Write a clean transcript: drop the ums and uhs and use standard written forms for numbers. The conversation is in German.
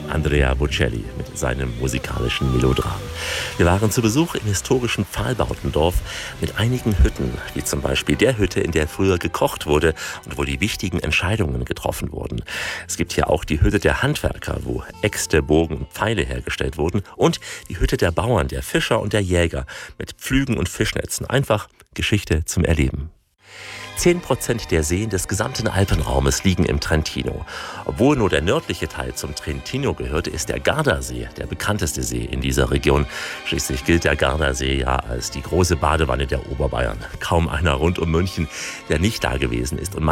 Andrea Bocelli mit seinem musikalischen Melodram. Wir waren zu Besuch im historischen Pfahlbautendorf mit einigen Hütten, wie zum Beispiel der Hütte, in der früher gekocht wurde und wo die wichtigen Entscheidungen getroffen wurden. Es gibt hier auch die Hütte der Handwerker, wo Äxte, Bogen und Pfeile hergestellt wurden, und die Hütte der Bauern, der Fischer und der Jäger mit Pflügen und Fischnetzen. Einfach Geschichte zum Erleben. 10% der Seen des gesamten Alpenraumes liegen im Trentino. Obwohl nur der nördliche Teil zum Trentino gehört, ist der Gardasee der bekannteste See in dieser Region. Schließlich gilt der Gardasee ja als die große Badewanne der Oberbayern. Kaum einer rund um München, der nicht da gewesen ist. Und